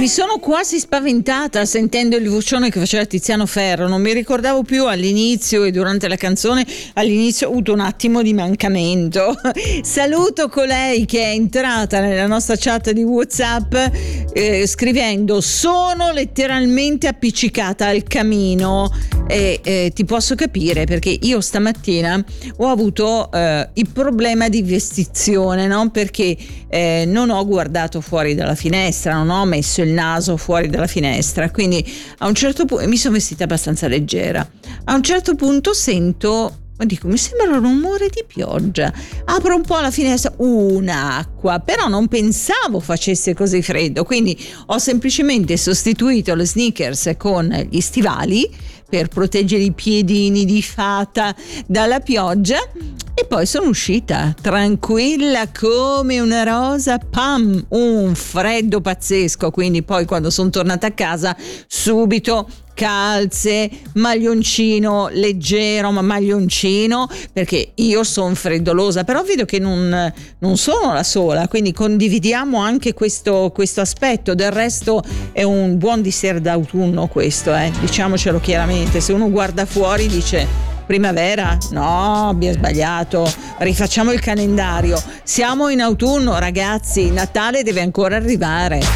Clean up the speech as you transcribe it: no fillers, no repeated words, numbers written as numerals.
Mi sono quasi spaventata sentendo il vocione che faceva Tiziano Ferro, non mi ricordavo più all'inizio e durante la canzone. All'inizio ho avuto un attimo di mancamento. Saluto colei che è entrata nella nostra chat di WhatsApp scrivendo: sono letteralmente appiccicata al camino. Ti posso capire, perché io stamattina ho avuto il problema di vestizione, no? Perché non ho guardato fuori dalla finestra, non ho messo il naso fuori dalla finestra, quindi a un certo punto mi sono vestita abbastanza leggera. A un certo punto sento, dico, mi sembra un rumore di pioggia. Apro un po' la finestra, un'acqua, però non pensavo facesse così freddo, quindi ho semplicemente sostituito le sneakers con gli stivali per proteggere i piedini di fata dalla pioggia, e poi sono uscita tranquilla come una rosa. Pam, un freddo pazzesco. Quindi poi quando sono tornata a casa subito calze, maglioncino leggero, ma maglioncino, perché io sono freddolosa. Però vedo che non sono la sola, quindi condividiamo anche questo aspetto. Del resto è un buon dessert d'autunno questo, diciamocelo chiaramente. Se uno guarda fuori dice primavera, no, abbiamo sbagliato, rifacciamo il calendario, siamo in autunno ragazzi, Natale deve ancora arrivare.